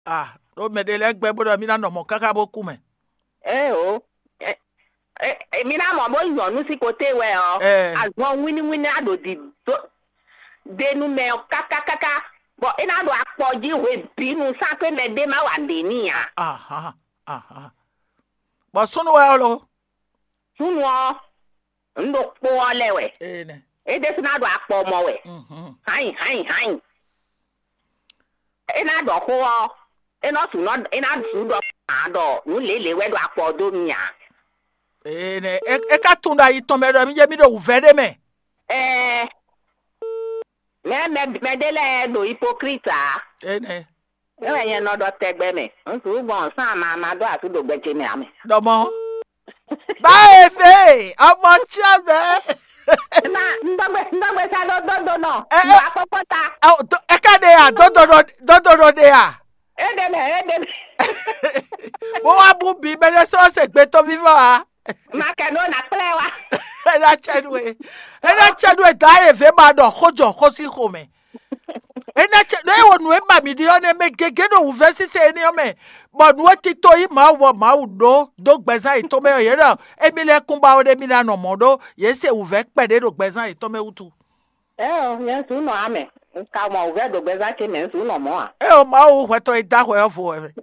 Ah, o me de legbe bodo mi na no mo kaka boku me. O. Èmi náà mọ̀ bó yọ̀nù sí koté wẹ̀ ọ́. Àgbọn wíníwíní àdòdì dénú mẹ́ kákákáká. Bọ̀ iná àdó àpọ̀jù ìwé bínú sápẹ́ mẹ́dé má wà dé níyà. Aha. Bo sunu wa lo. Sunu ọ, ndò kpọ́ ọ lẹ́wẹ̀. Ne. Èdè sunu àdó àpọ̀ ọmọ wẹ̀. Hain. Iná àdó kó ọ. Iná sùn dọ̀ àdọ̀ nulele wẹ̀ dọ̀ àpọ̀ ọdọ́ mi yà. Ne. Ka tunda ito me do mi je mi do uvede me. Mẹ́dẹ́lẹ̀ lo hypocrite. Ne. Ewe yẹn nọdọ tẹgbẹ mi, nsú gbọn sàn máa dọ àtúndò gbẹjẹ mi àmì. Dọmọ. Báyìí fẹ́ ọmọ tí a bẹ́. Ndọ́gbẹ́ sá dọ́dọ̀ náà. Ndọ́ àkọ́kọ́ ta. Ẹ káde à dọ́dọ̀dọ̀ de à. Édèmẹ̀. Mo wá bú bí bẹ́ẹ̀ sọ́ọ̀sì gbé tó fífọ́ à. Màkẹ́dọ̀ nà pẹ́lẹ́ wa. Ẹ̀dá chẹ́dùwẹ̀ dáyé fẹ́ máa dọ̀ kójọ kó sí kò mẹ́. Ẹ̀dá ẹ̀wọ̀n nù ẹ̀ bà mí di ọ́nà ẹ̀mẹ́ gẹ́gẹ́ náà wù fẹ́ sísè ẹni ọmọ bọ̀ nù ẹ̀ ti tó yìí máa wọ̀ máa wù dó gbẹ̀sán yìí tó mẹ́ ọ̀yẹ́ náà ẹ̀mí lẹ́kún bá ọ̀dẹ́ mi lànà mọ́ dó yẹ́ sẹ́ wù fẹ́ pẹ̀lẹ́ dó gbẹ̀sán yìí tó mẹ́ wù tu. Yẹn sùn nọ àmì nka mọ̀ wù fẹ́ dó gbẹ̀sán kí mẹ́ sùn nọ mọ́ à. Ọ̀ máa wù wẹ̀tọ̀ ìdáhùn ẹ̀ fún ẹ̀.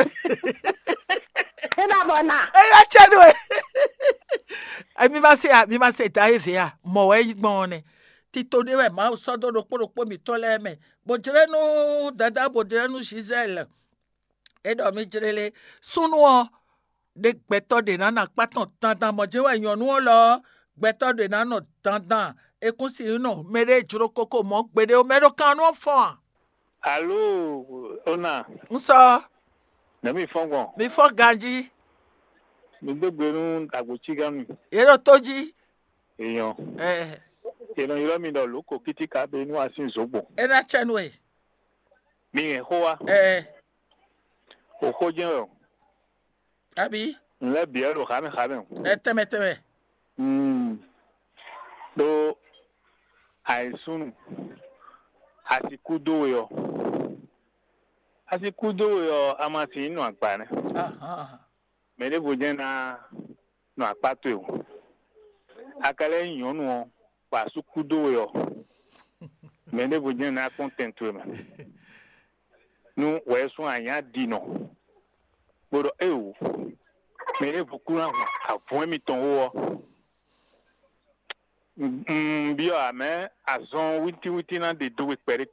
Ẹ̀dá bọ̀ náà. Ẹ̀dá chẹ́dùwẹ̀. Mi máa ṣe dáyé fẹ́ à mọ̀ ẹ̀ gbọ́n ni. Tito de we ma sodo ro mi tole me bojrenu dada bojrenu shizel edo mi jirele sunu o de gbeto de nana patan tandan mo je wa yonu o lo gbeto de nana tandan ekun si no mere juro koko mo gbede o mero kanu fo. Allô ona nso na mi fongon mi fo ganji mi gbegberun agbochi ganu ero toji èèyàn èèyàn irọ́ mi lọ lóko kítíkà bẹ inú àti ìzógbò. ẹ náà chẹnu ẹ. mi yẹn kó wa. òkó jẹ́ o. àbí. ńlẹ́ bìẹ́ lò xámẹ́xámẹ́ o. ẹ tẹ́mẹ́tẹ́mẹ́. tó àìsùn àsìkú dówó yọ a máa ti inú àgbà rẹ. mẹ́lẹ́bù jẹ́ na nù àpátó o. akẹ́lẹ́ ìyọ́nù ọ. Pasu kudo yo me ne bo na content we ma nu we so anya di no bodo ewu me ne bo kura ho afon mi ton wo bi o ame azon witi na de do we peri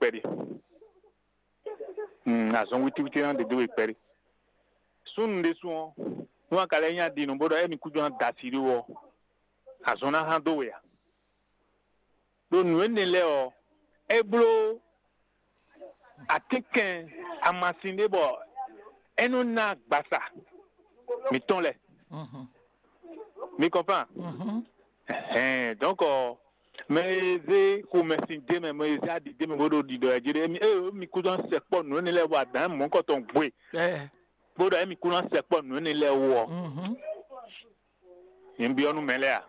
azon witi na de do we peri sun de so nu akale nya di no bodo e mi kudo na dasiri wo azon na ha do we ya do nu enile o ebro ateken amasinde bo enu na gbasa mi ton le mi comprend donc meze ko mesinde me meze adi de me bodo di do ejire mi ku don se po nu enile wa dan mo ko ton gbe bodo mi ku don se po nu enile wo nbi onu melea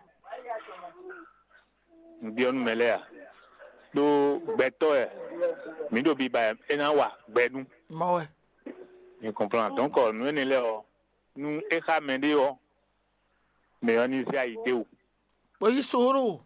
Bionu melea do beto mi do bi ba ena wa gbenu mawe you comprends donc nous ne le o nous e ka mende o me oni si aide o boyi suru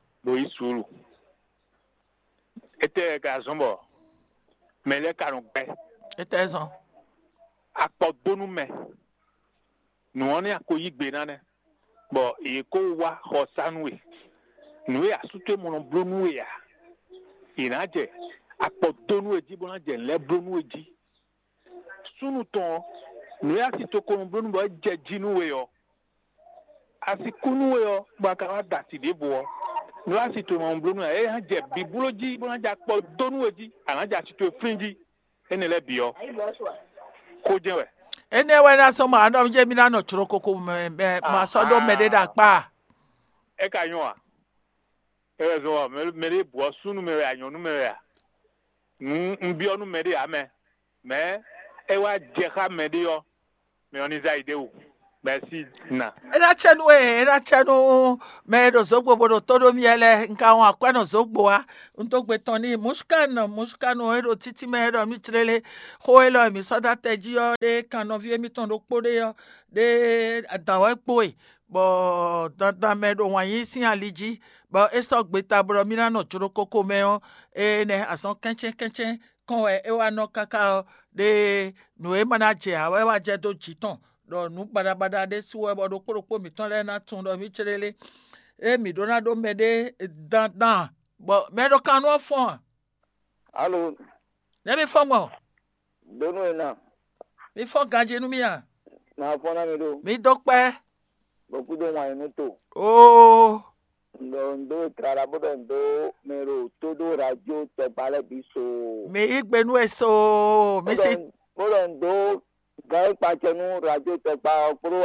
ete ka zombo mele karun pe ete zon apo donu me nu oni akoyi gbe na ne bo e ko wa hosanwe nous asute mon blonu ya inaje apodonu eji bona je le blonu eji sunu ton nous asito ko blonu bo je jinu we yo asikunu we yo ba ka dati de bo nous asito mon blonu e ha je bibuloji bona ja podonu eji ana ja asito frinji enele bio ko je we ene we na so ma ando je mi na no choro koko ma so do mededa pa e ka yon a ezo mere bo sunu mere anyo nu mere a mbi onu mere ame me e wa je ka mere yo me oni za ide o merci na Era chenu me do zogbo bodo todo miele nka won akwano zogbo a ntogbe toni muskano ero titi me ero mi trele ho elo mi soda teji o de kano vie mi ton do pode yo de adawa poi bo dandan me do wan yin sin aliji bo eso gbe tabro mi na no choro koko me o ne ason kenchen kon e wa no kaka de no e manaje a wa je do jiton do nu badabada de siwe bo do kporopo mi ton le na tun do mi cherele mi do na do me de dan bo me do kan no fon Allo ne mi fon mo dono na mi fon gaje nu mi ya na fona mi do pe boku do wa inu to o ndo trara bodo ndo mero todo radio te pale biso mi igbenu eso mi si bodo ndo gai pachenu radio te pa pro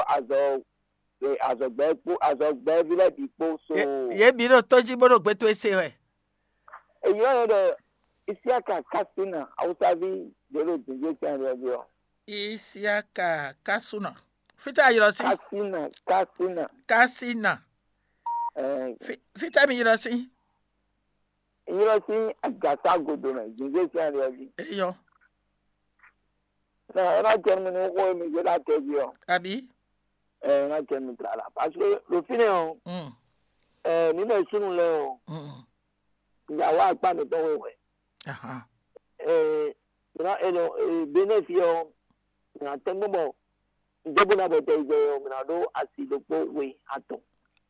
azogbe vile bipo so ye bi ro toji bodo gbe to ese we e yo de isiaka kasina ausavi delo dinje kan radio isiaka kasuna fita yiro si kasina fita mi yiro si agasa godo na dinje kan radio yo na era termino ko mi je la tebio abi na termino trala parce que le fine on ni na sunu le o ya wa pa mi to we aha na benefio na tengo mo jebo na bote je o na do asilopo we ato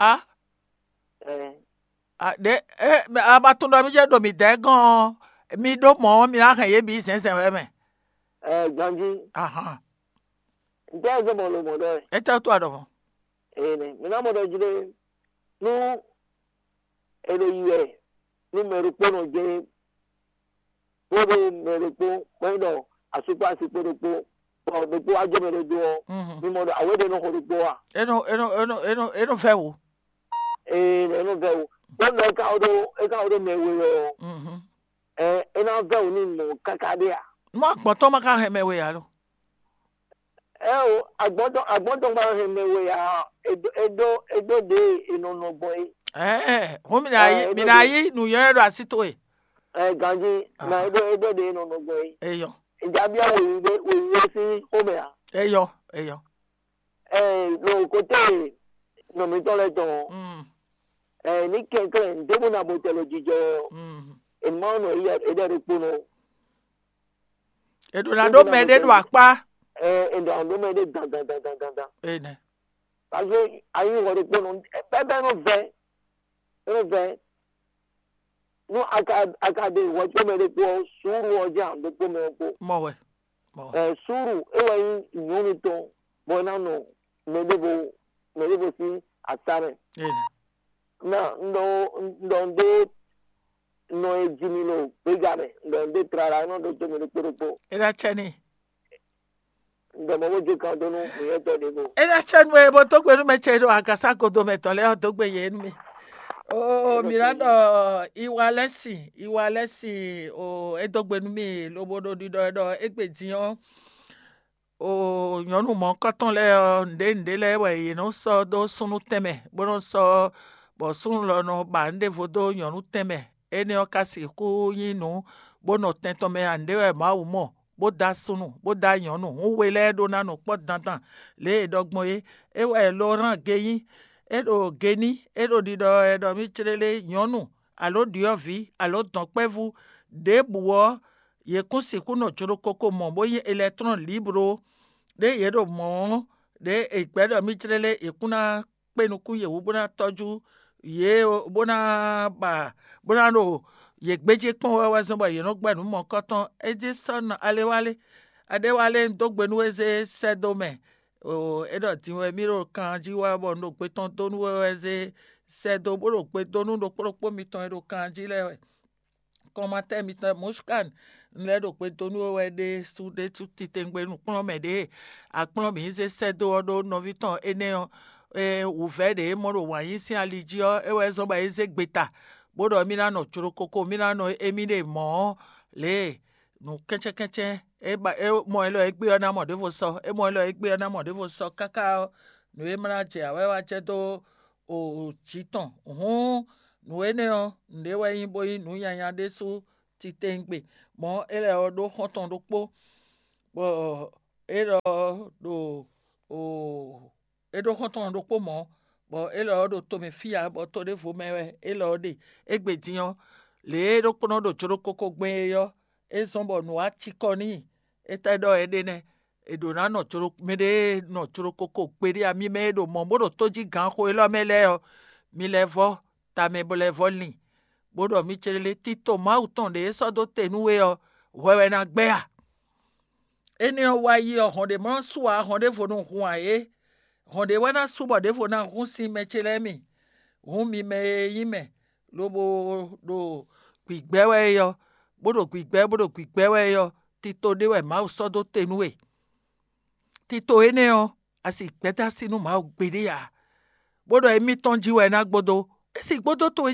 de abatundo mi je do mi de gan mi do mo mi la kan ye bi sensen we me ganji aha nje je mo lo mo do eta to ado ne mi na mo do jide no elo yue ni meru pono je odo meru po bueno asupa asipo po do ajo meru do ni mo do awede no ho do a eno fe wo eno fe wo don e ka odo mewe o ena fe wo ni mo kakade a mo agbon to ma ka he mewe ya lo o agbon ma he mewe ya edo de inono boy ho mi na yi nu yo ero asito e ganji na edo de inono boy eyo ijabia we si home ya eyo lo kote no mi tole to ni kenken debo na botelo jijo emano iya edere pono edo na do me de do apa edo ndo me de dan ene parce ayi wo pono bebe no ve no aka de wo to me de ko suru oja ndo ko me ko mo we suru ewe nyoni to bona no me debo si asare ene na ndo no ejimino pegame ndo trara no do to me ko era cheni ndo mo je kan do no me to de go era chenu e bo to gberu me che do agasa ko do me to le o to gbe ye nu mi mirando iwalesi o edogbenu mi lobodo dido do egbejiyan o yonu mo koton le nde le we yi no so do sunu teme bono so bo sunu lo no ba nde vodo yonu teme eni o kasi ku yinu bono tento me ande we ma wu mo bo da sunu bo da yonu un we le do na no po dandan le edogbon ye e we lo ran geyin edo geni edo dido edo mi cherele yonu alo diovi alo tonpevu de buwo ye kunsiku no choro koko mo boye electron libre de yedo mo de egbedo mi cherele ikuna penuku ye wubona toju ye bona no ye gbeje pon wa so bo ye no gbenu mo koton eje son adewale ndogbenu eze sedome edo ti we miro kan ji wa bo no pe ton to nu eze sedo boro pe to nu do poropo mi ton edo kan ji le koma te mi tan muskan le do pe to nu we de su de tu ti tengbe nu pon me de apon mi ze sedo odo no viton ene u ve de mo ro wa yin si aliji o e we so ba eze gbeta bodo mi na no churu koko mi na no emi de mo le nu keche mo elo egbe ona mo de fo so mo elo egbe ona mo de fo so kaka nous manager awe wa cheto o chiton nous ene nde wa yin boy nous yan de su titengbe mo ele o do hoton do po bo ero do o edo hoton do po mo bo ele o do to me fia bo to de vo mewe ele o de egbediyan le do pono do choro koko gbe yo ezombo no achikoni etedo edene edona no choro mede no choro koko peri ami medo mombodo toji gan ko elo mele o mi levo ta me bo levo ni bodo mi cherele tito mauton de eso do tenuwe o wewe na gbea eni o wa yi o honde mo suwa honde fonu hu aye honde wana subo de fona hu si me chelemi hu mi me yime lobo do gbigbewe yo bodo gbigbewe yo tito dewe ma so do tenuwe tito ene o asi gbeta sinu ma gbede ya bodo emi tonjiwe na gbodo esi gbodo to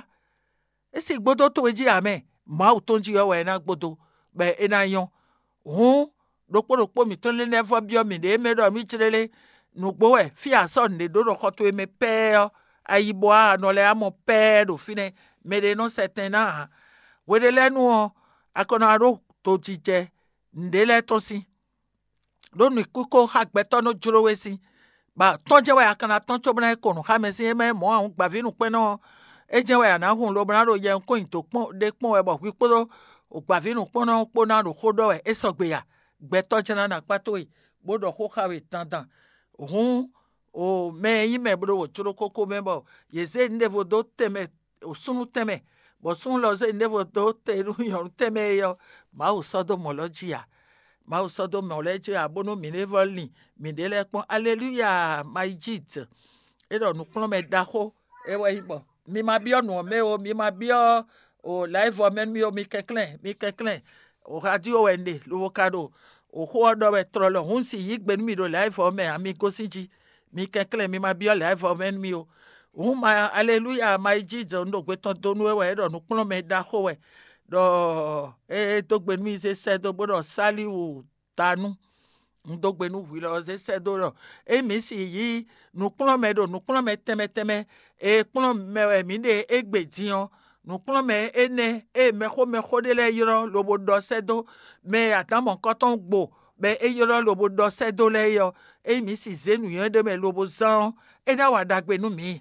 eji ame ma o tonji yo we na gbodo be enayon hu dokpo mi ton le nevo bio mi de me do mi chirele nugbo we fi aso ne do khoto eme pe ayibo a no le amo pe do fine me de no certain na wede lenu o akona ro to jije ndele to si do ni kuko hagbeto no juro we si ba tonje we akana toncho bna ko no ha me si me mo an gba vinu pe no eje we na hun lo bna ro ye nko in to pon de pon we bo pipo o gba vinu pon no po na ro kodo we esogbe ya gbeto jena na pato e bodo ho ha we tandan hun o me yi me bro wo juro koko me bo ye se ndevo do teme o sunu teme bo sun lo se ndevo do te ru yo teme yo ma o sodo mologia ma o sodo mologia bono mi never ni mi dele pon hallelujah my jit e do nu klon me da ho e wa ibo mi ma bi onu me o mi ma bi o live o men mi o mi keklen o radio wende lo kado o ho do be trolo hun si yigbe mi do live o me ami gosinji mi keklen mi ma bi o live o men mi o ma hallelujah my jit ndo gbe ton donu e wa e do nu klon me da ho we do to gbe mi se se do bodo saliu tanu ndo gbe nu wi lo se se do ro mi si yi nu klon me teme e klon me mi de egbediyan nu klon me ene me ko de le yiro lo bodo se do me atamo koton gbo be e yiro lo bodo se do le yo mi si zenu yen de me lo bo zan na wa dagbe nu mi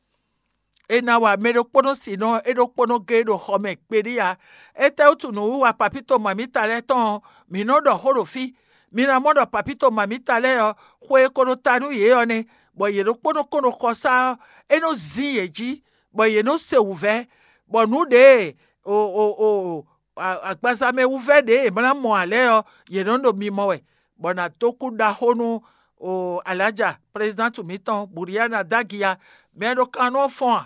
na wa me do pono si no e do pono ge do home peri ya ete otu no wa papito mamita le ton mi no do horofi mi na mo do papito mamita le yo kwe ko do tanu ye yo ne bo ye do pono kono kosa no zi eji bo ye no se ouve bo nu de agbaza me ouve de mna mo ale yo ye no do mi mo we bo na toku da honu alaja president mi ton Buriana Dagia me do kanu fon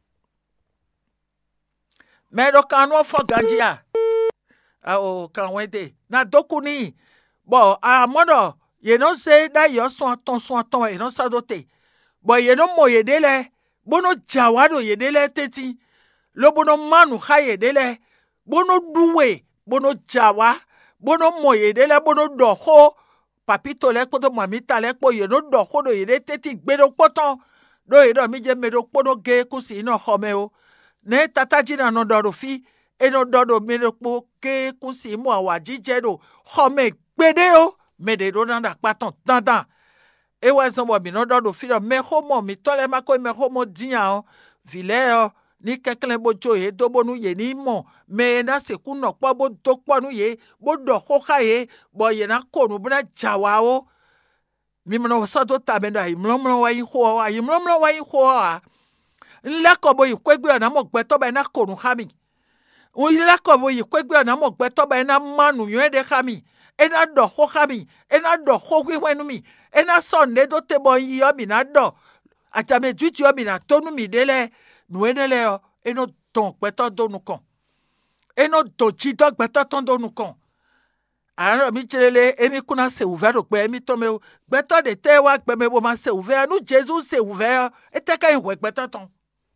ganjia o kan wede na doku ni bo amodo ye no se da yo son ton ye no sadote bo ye no mo ye dele bono jawado ye dele teti lo bono manu ha ye dele bono duwe bono jawa bono mo ye dele bono doho papito le kodo mamita le po ye no doho do ye de teti gbedo poton do ye do mi je me do pono ge kusi no home o ne tataji na no do fi eno do me do po ke kusi mo awa jije do home gbede o me de do na paton dandan e wa so mo mi no do fi me homo mi tole mako me homo dian o vile o ni keklen bojo ye do bonu ye ni mo me na se ku no po bo do ponu ye bo do ho ka ye bo ye na ko nu bra jawa o mi mo so do ta me da imlo wa yi ho a nle ko bo yi kwegbe na mo gbe to ba na ko nu ha mi o ile ko bo yi kwegbe na mo gbe to ba na manu yo de ha mi ena do ho ha mi ena do ho gwe wenu mi ena so ne do te bo yi o mi na do atame juju o mi na tonu mi dele nu enele o eno ton peto do nu kon eno do ji do peto ton do nu kon ara mi chirele emi kuna se ouvert pe emi to me peto de te wa gbe me bo ma se ouvert nu Jesus se ouvert ete ka iwe peto ton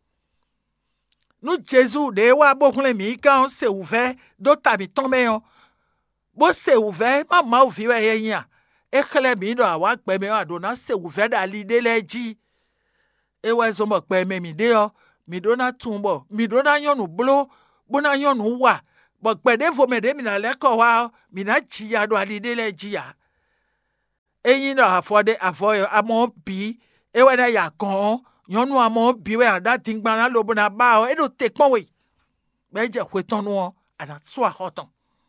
nu Jesus de wa bo hunle mi kan se ouvert do ta mi ton me yo bo se ouvert ma o vi we yin ekele mi do awa gbe me wa do na se wu fe da li de le ji e wa so mo pe me mi de yo mi do na tumbo mi do na yonu blo bo na yonu wa bo gbe de fo me de mi na le ko wa mi na ji ya do ali de le ji ya eyin no afode afoyo amo bi e wa na ya kan yonu amo bi we ada tin gba na lo bo na ba o e do te pon we be je kwe ton no ana so a hoton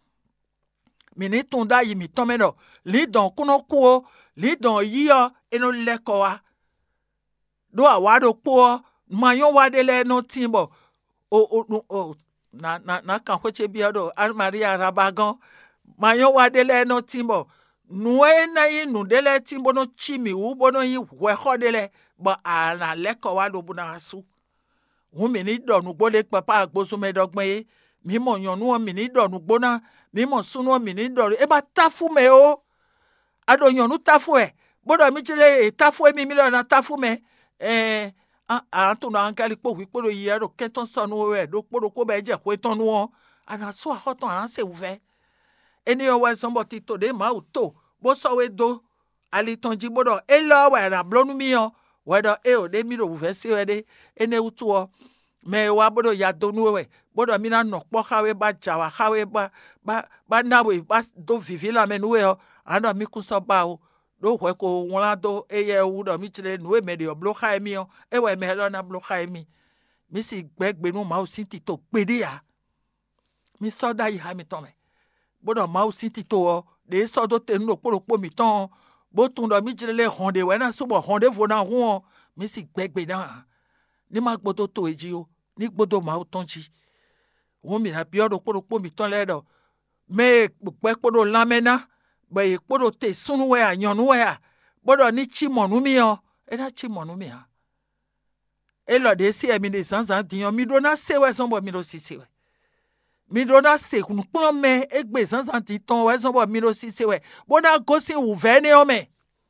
mi ni tun da yi mi ton me no li don kuno ku o li don yi o eno le ko wa do awa do po ma yon wa de le no timbo o na kan kweche bi odo Anne Maria Rabagan ma yon wa de le no timbo nuwe na yi nu de le timbo no chimi u bono yi we ho de le ba ana le ko wa do bu na su wu mi ni do nu gbo le papa agboso me dogbe mi mo yon nu mi ni do nu gbo na mi mo sunu mi ni do e ba tafu me o ado yon nu tafu e bodo mi chile tafu e mi na tafu me to na angali po wi poro yi ero keton sonu we do poro ko be je ko ton nu ana so hoton an se uve eni o wa sombo ti to de ma uto bo so we do ali tonji bodo e lo wa ra blonu mi o we do e o de mi do uve si we de ene utu o me wa bodo ya do nu we bodo mi na no po hawe ba jawa hawe ba na we ba do vivi la me nu we o ando mi ku so ba o do hwe ko won do eye wu do mi chile nu e me de oblo khai mi o e we me lo na blo khai mi si gbegbe nu ma o sin ti to pede ya mi so da yi ha mi ton me bodo ma o sin ti to o de so do te nu oporopo mi ton bo tun do mi chile le honde we na so bo honde vo na hu o mi si gbegbe na ni ma gbodo to eji o ni gbodo ma o ton ji won mi na bi odo oporopo mi ton le do me pe podo lamena ba ye kpodo te sunu we a nyonu we a bodo ni chi monu mi o e na chi monu mi a e lo de si e mi de sansan diyan mi do na se we sonbo mi do si se we mi do na se kun pon me egbe sansan ti ton we sonbo mi do si se we bo na gosi wu ve ni o me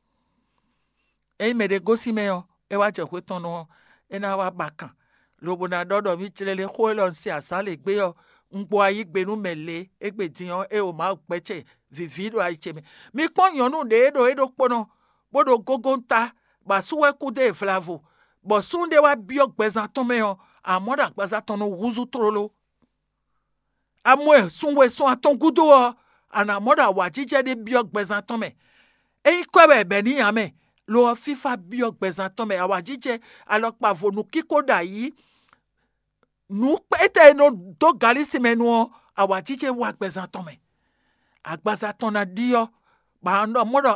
e me de gosi me o e wa je kwe ton no e na wa bakan lo bo na dodo mi chilele ko lo si asale gbe o ngbo ayi gbenu mele egbe diyan e o ma peche vivido aiche mi pon yonu de edo pono bodo gogonta ba suwe kude flavo bo sunde wa bio gbezan ton me o amoda gbezan ton no wuzu trolo amwe sunwe sun aton gudo o ana moda wa jije de bio gbezan ton me e kwebe be ni ame lo fifa bio gbezan ton me awa jije alopa vonu kikoda yi nu pete no do galisi menu awa jije wa gbezan ton me agbaza ton na dio ba ndo modo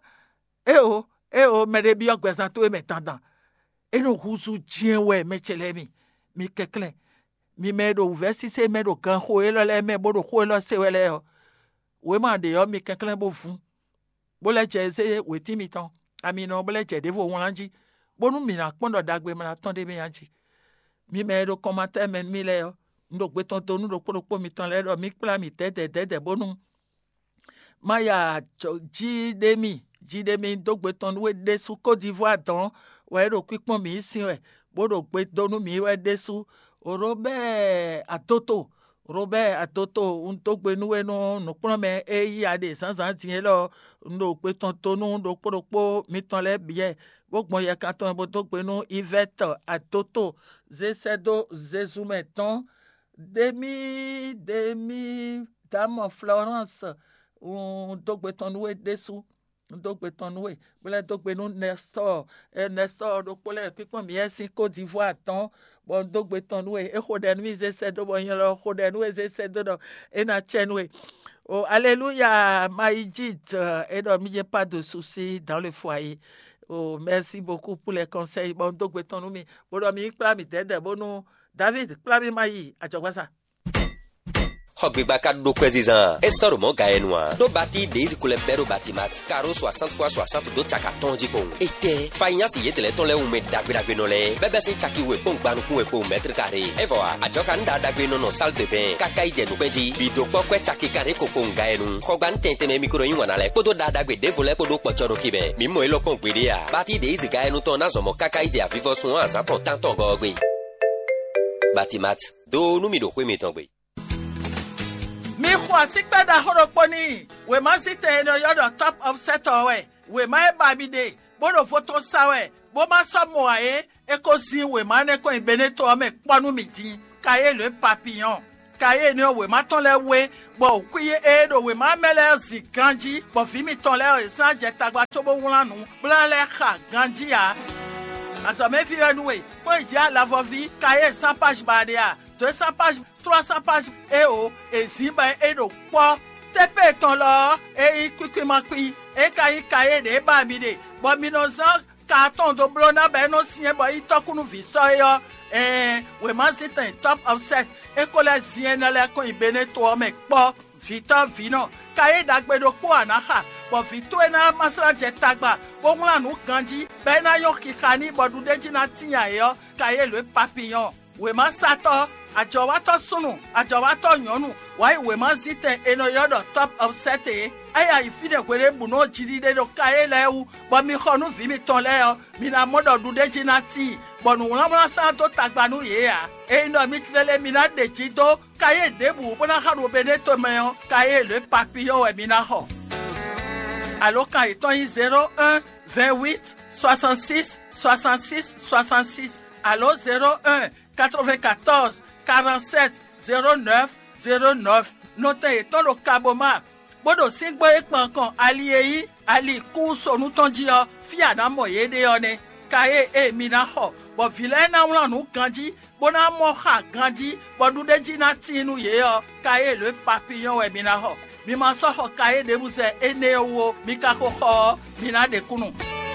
e me de bio gbezan to e me tandan e no huzu jien we me chele mi kekle mi me do versi se me do kan ho e lo le me bodo ho e lo se we le o we ma de yo mi kekle bo fun bo le je se we ti mi tan ami no bo le je de vo won lanji bonu mi na pon do dagbe me na ton de me yanji mi me do commentaire men mi le o ndo gbe ton to nu do po mi tan le do mi pla mi tete bonu maya jidemi dogbe ton we desu Côte d'Ivoire don we ro pipon mi sin we bodo gbe donu mi we desu Robert Atoto un dogbe nu we no pon me eyi ade sansan tin lo ndo pe ton to nu ndo podopo mi ton le bien gbogbo ye kan ton bo dogbe nu Yvette Atoto zesedo zezumeton demi dame Florence un dogbe ton we desu ndogbe ton we bele dogbe nu Nestor do pole pipon mi esin Côte d'Ivoire ton bon dogbe ton we e khode nu ze do bon yen lo khode nu ze do e na chen we oh alléluia Maïjit et donc il n'y a pas de souci dans le foyer. Oh merci beaucoup pour les conseils bon dogbe ton nu mi bon mi kla mi tede bonu David kla mi mayi ajogwasa Hogbiba ka do kwezizan e soro mo ga enwa do bati dezi kule bero batimat karo 60x60 do chaka tonji pon ete fayance yedele ton le ume dagbe no le bebe se chaki we pon gbanu kun e po mètre carré e voa ajoka nda dagbe no salle de bain kaka ije no peji bi do pokwe chaki kare koko nga enu hogban tente me micro yin wana le podo da dagbe devole podo pochoro kibe mi mo elo kon gbede ya bati dezi ga enu ton na zomo kaka ije avivo sun an zaton tanton gogbe batimat do nu mi do kwe mi ton gbe mi wa sikpe da horokpo ni we ma site no yodo top of set owe we ma ba bi de bodo photo sawe bo ma so mo aye e ko sin we ma ne ko ibeneto o me ponu mi din kaye le papillon kaye ni o we ma ton le we bo kuye e do we ma mele zi ganji bo fi mi ton le e san je tagba to bo wulanu blan le kha ganji ya aso me fi enu we ko iji ala vovi kaye 100 page ba de a 200 page 300 page e o e zimba e do po tepe ton lo e kwikwi makwi e kaye de ba mi de bo mi no zan carton do blona be no sien bo itokunu vi so yo we man sit in top of set e ko le zien le ko ibene to me po vita vino kaye dagbedo po anaha bo vito na masra je tagba bo nla nu ganji be na yo kikani bodu deji na tiya yo kaye le papillon we man sato ajowato sunu ajowato nyonu why we man sit in no yodo top of set aya ifide kwere bu no jiri de do kaye lewu bo mi khonu vi mi ton le yo mi na modo du deji na ti bonu wala sa to tagbanu ye ya e no mi tlele mi na deji do kaye debu bona haru beneto meyo kaye le papillon e mi na ho alors quand étant 01 28 66 66 66 alors 01 94 47 09 09 note étant le kaboma bodo singbo ekpan kan aliyeyi ali ku sonu tonji o fi adamo yede o ne kaye e mina ho bo vile na wlanu ganji bona mo ha ganji bodu deji na tinu ye o kaye le papillon e mina ho mi ma so ho kaye de buse ene owo mi ka ko ho mina de kunu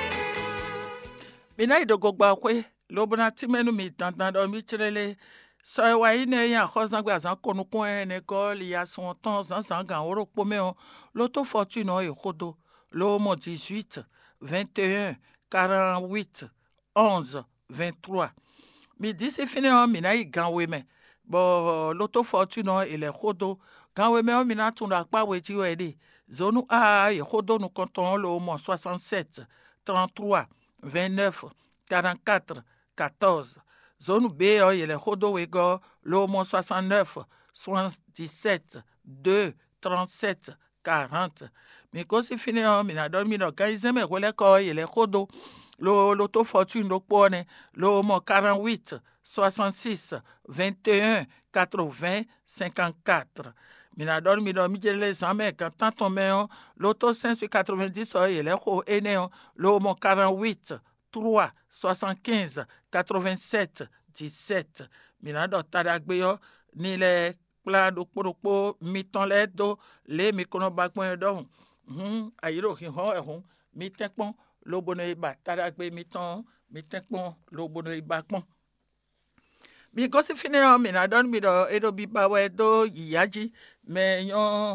mina idogogba kwe lobona timenu mi dandan do mi chirele so wa ine ya khozan gba zan konu kun ene ko li ya son ton zan gan oro pome o loto fortune o e khodo lo mo 18 21 48 11 23 mi disi fini o mi na igan we me bo loto fortune o ile khodo gan we me o mi na tun apa we ti we de zonu a e khodo nu konton lo mo 67 33 29 44 14 zone B o yele khodo we go lo mo 69 77 2 37 40 mi ko si fini o mi na do mi no kan izeme wele ko yele khodo lo to fortune do pone lo mo 48 66 21 80 54 mi na do mi jele zame kan tanton me o lo to 590 o yele kho ene o lo mo 48 3 75 87 17 minado tadagbe yo ni le plado poropo miton le do le mi kono bagbon do ayiro hi ho ehun mi tenpon lo bono iba tadagbe miton mi tenpon lo bono iba pon mi go si fini o minado mi do edo bi ba we do yiyaji meyon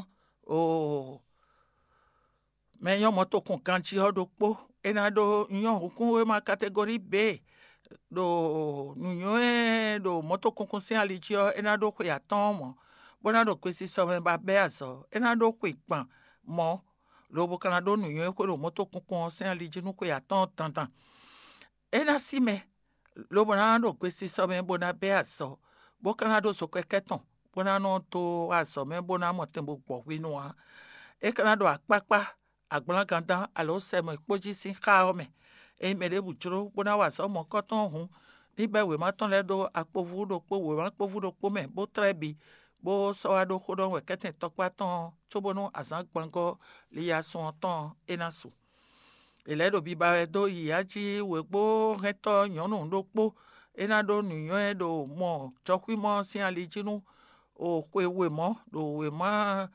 moto kun kanchi odo po enado nyon hukun we ma category B do nyon do moto kun kun sin alijio enado ko ya ton mo bonado kwesi so me ba be aso enado ko ipan mo lo bo kanado nyon ko do moto kun kun sin aliji nu ko ya ton tantan enasi me lo bonado kwesi so me bona be aso bo kanado so keketon bonano to aso me bona mo tembo gbo winu wa e kanado apapa agbon gandan alo se mo ipoji sin ka o me e mere bujuro bona wa so mo koton hun nibe we ma ton le do apovu do po we ma povu do po me bo trebi bo so ado kodon we keten tokpa ton chobonu asan gbango li ya son ton enasu ele do bi ba do yaji we gbo reto nyonu do po enado nuyon do mo chokwi mo sin alijinu o kwe we mo do we ma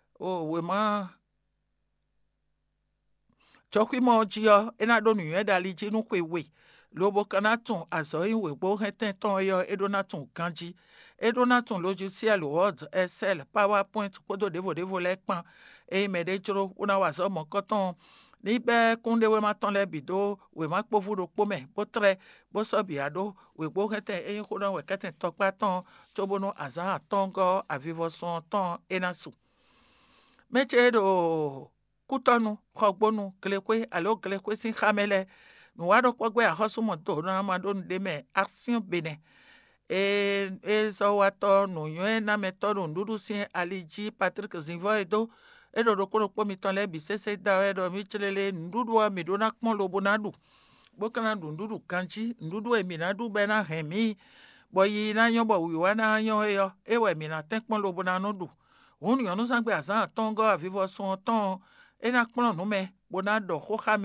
chokwi mo jio enado nuyon da alijinu kwe we lobo kanatun azo iwe gbo heten ton yo edonatun kanji edonatun logiciel word excel powerpoint kodo devo lekpan e mede joro una wazo mo koton nibe kunde we maton le bido we ma povu do pome bo tre bo so biado we gbo heten e kodo we keten tokpa ton chobono aza tongo avivo son ton enasu meche do kutonu khogbonu klekwe alo klekwe sin khamele no wado kwagwe ahosumo to na mado ndeme action bene Ezɔwatɔ nonyoe nametɔ ɖo nuɖuɖu si alidzi Patrick Zinvɔ edo eɖoɖo kpɔɖokpɔ mitɔ le bi sese da eɖɔ mi tselele nuɖuɖua mi ɖo na kpɔn lobo na ɖu bokana ɖu nuɖuɖu kanji nuɖuɖu emi na ɖu be na hɛ mi bɔ yi na nyɔ bɔ wi wa na nyɔ eyɔ ewɔ mi na te kpɔn lobo na no ɖu hun nyɔnu zãgbe azã atɔn gɔ avivɔ sɔn tɔn ena kplɔn nume bona ɖɔ xoxa